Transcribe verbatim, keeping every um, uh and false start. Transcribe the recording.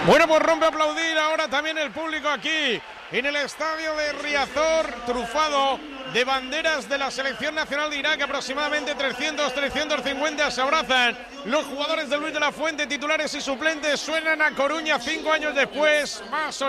Bueno, pues rompe a aplaudir ahora también el público aquí en el estadio de Riazor, trufado de banderas de la selección nacional de Irak. Aproximadamente trescientos, trescientos cincuenta se abrazan los jugadores de Luis de la Fuente, titulares y suplentes. Suenan a Coruña cinco años después. Más